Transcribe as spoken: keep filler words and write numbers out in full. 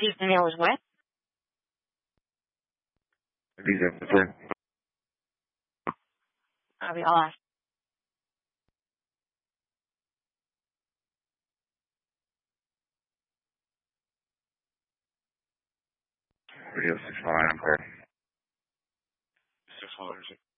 Houston Hills what? Visa, sir. I'll be, I'll ask. Radio six one nine, I'm clear. six one nine.